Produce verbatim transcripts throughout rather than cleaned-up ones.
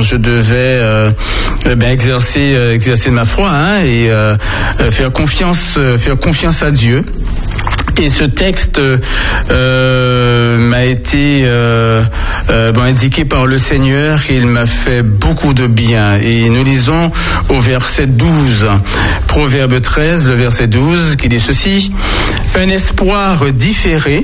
bon, je devais euh, ben, exercer, euh, exercer ma foi hein, et euh, faire confiance, faire confiance à Dieu. Et ce texte euh, m'a été euh, euh, bon, indiqué par le Seigneur. Il m'a fait beaucoup de bien. Et nous lisons au verset douze, Proverbe treize, le verset douze, qui dit ceci: un espoir différé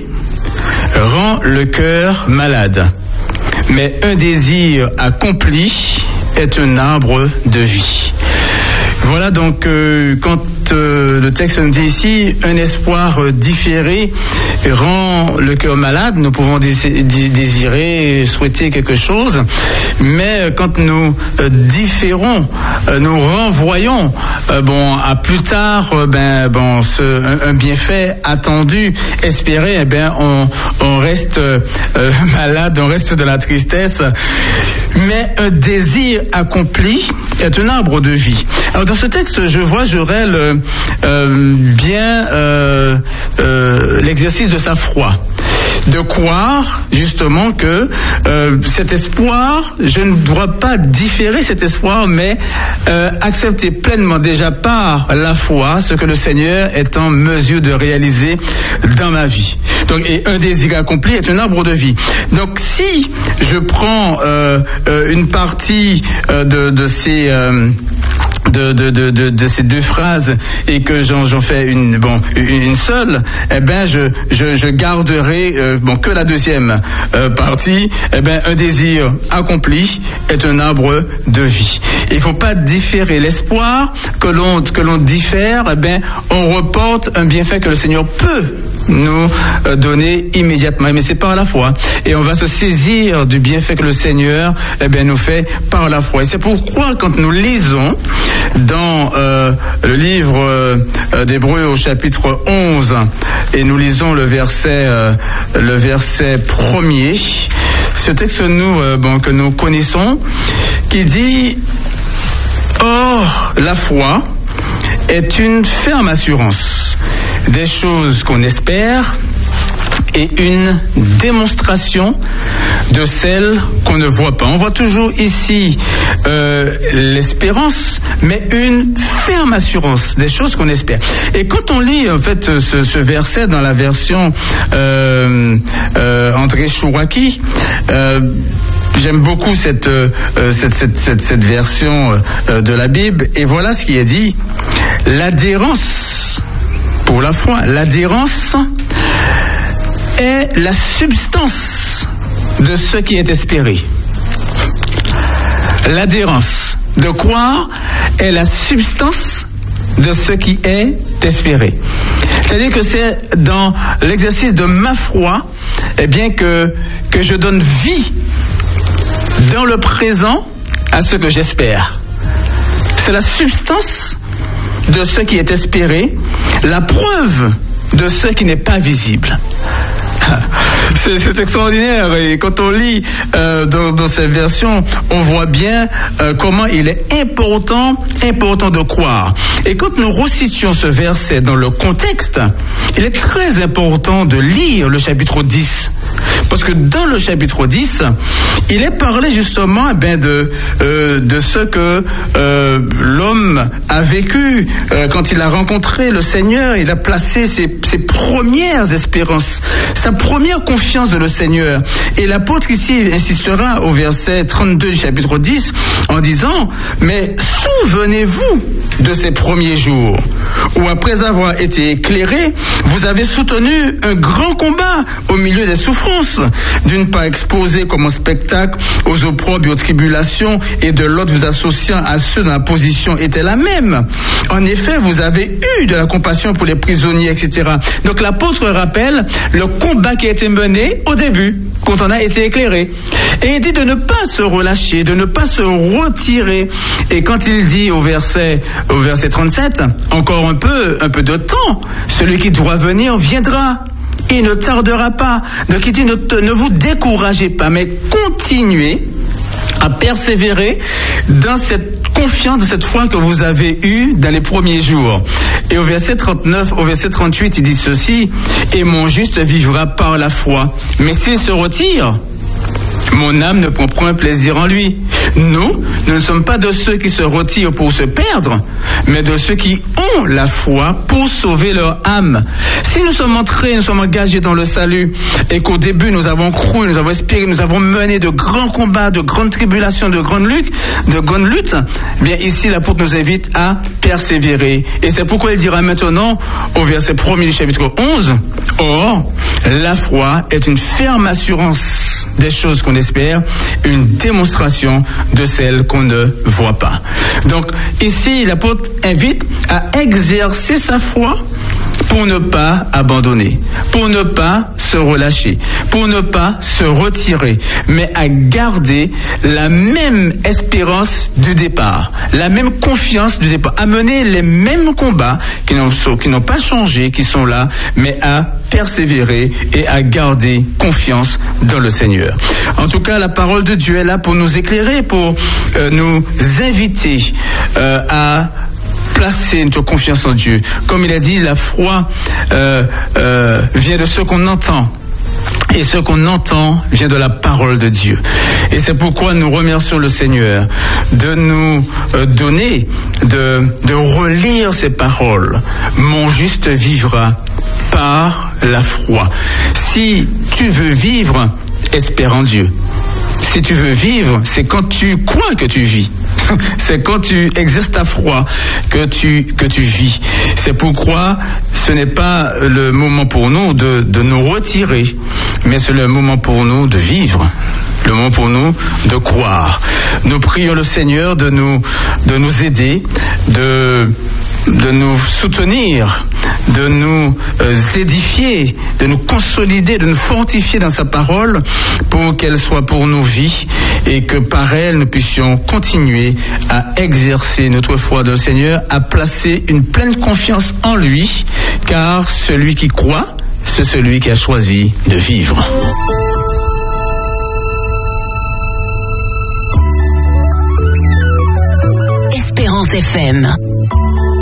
rend le cœur malade, mais un désir accompli est un arbre de vie. Voilà donc euh, quand euh, le texte nous dit ici un espoir euh, différé rend le cœur malade, nous pouvons dé- dé- désirer, souhaiter quelque chose, mais euh, quand nous euh, différons, euh, nous renvoyons euh, bon à plus tard, euh, ben bon ce, un, un bienfait attendu, espéré, eh ben on, on reste euh, malade, on reste de la tristesse. Mais un désir accompli est un arbre de vie. Alors dans ce texte, je vois Jorel euh, euh, bien euh, euh, l'exercice de sa foi, de croire justement que euh, cet espoir, je ne dois pas différer cet espoir, mais euh, accepter pleinement déjà par la foi ce que le Seigneur est en mesure de réaliser dans ma vie. Donc, et un désir accompli est un arbre de vie. Donc si je prends euh, euh, une partie euh, de, de ces euh, De, de, de, de, de ces deux phrases et que j'en, j'en fais une, bon, une seule, eh ben je, je, je garderai euh, bon, que la deuxième euh, partie. Eh ben un désir accompli est un arbre de vie. Il ne faut pas différer l'espoir que l'on, que l'on diffère. Eh ben on reporte un bienfait que le Seigneur peut nous donner immédiatement, mais c'est par la foi, et on va se saisir du bienfait que le Seigneur eh bien, nous fait par la foi. Et c'est pourquoi quand nous lisons dans euh, le livre euh, d'Hébreux au chapitre onze, et nous lisons le verset euh, le verset premier, ce texte nous, euh, bon, que nous connaissons, qui dit: or la foi est une ferme assurance des choses qu'on espère et une démonstration de celles qu'on ne voit pas. On voit toujours ici euh, l'espérance, mais une ferme assurance des choses qu'on espère. Et quand on lit en fait ce, ce verset dans la version euh, euh, André Chouraki, euh, j'aime beaucoup cette, euh, cette, cette, cette, cette version euh, de la Bible, et voilà ce qui est dit: l'adhérence pour la foi, l'adhérence est la substance de ce qui est espéré. L'adhérence, de croire, est la substance de ce qui est espéré. C'est-à-dire que c'est dans l'exercice de ma foi, eh bien que, que je donne vie dans le présent à ce que j'espère. C'est la substance de ce qui est espéré, la preuve de ce qui n'est pas visible. C'est, c'est extraordinaire, et quand on lit euh, dans, dans cette version, on voit bien euh, comment il est important, important de croire. Et quand nous resituons ce verset dans le contexte, il est très important de lire le chapitre dix. Parce que dans le chapitre dix, il est parlé justement eh bien, de, euh, de ce que euh, l'homme a vécu euh, quand il a rencontré le Seigneur. Il a placé ses, ses premières espérances, sa première confiance dans le Seigneur. Et l'apôtre ici insistera au verset trente-deux du chapitre dix en disant: mais souvenez-vous de ces premiers jours où, après avoir été éclairé, vous avez soutenu un grand combat au milieu des souffrances, d'une part exposé comme un spectacle aux opprobes et aux tribulations, et de l'autre vous associant à ceux dont la position était la même. En effet, vous avez eu de la compassion pour les prisonniers, et cetera. Donc l'apôtre rappelle le combat qui a été mené au début, quand on a été éclairé. Et il dit de ne pas se relâcher, de ne pas se retirer. Et quand il dit au verset, au verset trente-sept, encore un peu, un peu de temps, celui qui doit venir viendra. Il ne tardera pas. Donc il dit ne, te, ne vous découragez pas, mais continuez à persévérer dans cette confiance, dans cette foi que vous avez eue dans les premiers jours. Et au verset trente-neuf, au verset trente-huit, il dit ceci: et mon juste vivra par la foi. Mais s'il se retire, mon âme ne prend point plaisir en lui. Nous, nous ne sommes pas de ceux qui se retirent pour se perdre, mais de ceux qui ont la foi pour sauver leur âme. Si nous sommes entrés, nous sommes engagés dans le salut, et qu'au début nous avons cru, nous avons espéré, nous avons mené de grands combats, de grandes tribulations, de grandes luttes, de grandes luttes, bien ici l'apôtre nous invite à persévérer. Et c'est pourquoi il dira maintenant au verset premier du chapitre onze, « Or, la foi est une ferme assurance des choses qu'on espère, une démonstration de celles qu'on ne voit pas. » Donc ici l'apôtre invite à exercer sa foi pour ne pas abandonner, pour ne pas se relâcher, pour ne pas se retirer, mais à garder la même espérance du départ, la même confiance du départ, à mener les mêmes combats qui n'ont, qui n'ont pas changé, qui sont là, mais à persévérer et à garder confiance dans le Seigneur. En tout cas, la parole de Dieu est là pour nous éclairer, pour euh, nous inviter euh, à placer notre confiance en Dieu. Comme il a dit, la foi euh, euh, vient de ce qu'on entend. Et ce qu'on entend vient de la parole de Dieu. Et c'est pourquoi nous remercions le Seigneur de nous euh, donner, de, de relire ces paroles. Mon juste vivra par la foi. Si tu veux vivre, espère en Dieu. Si tu veux vivre, c'est quand tu crois que tu vis. C'est quand tu exerces ta foi que tu, que tu vis. C'est pourquoi ce n'est pas le moment pour nous de, de nous retirer, mais c'est le moment pour nous de vivre. Le moment pour nous de croire. Nous prions le Seigneur de nous, de nous aider, de, de nous soutenir, de nous euh, édifier, de nous consolider, de nous fortifier dans sa parole pour qu'elle soit pour nos vies et que par elle nous puissions continuer à exercer notre foi dans le Seigneur, à placer une pleine confiance en lui, car celui qui croit, c'est celui qui a choisi de vivre. Espérance F M.